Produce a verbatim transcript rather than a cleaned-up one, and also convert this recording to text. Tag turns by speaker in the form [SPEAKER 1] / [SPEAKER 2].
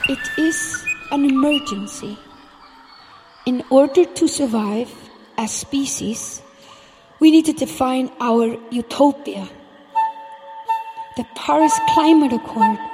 [SPEAKER 1] It is an emergency. In order to survive as species, we need to define our utopia. The Paris Climate Accord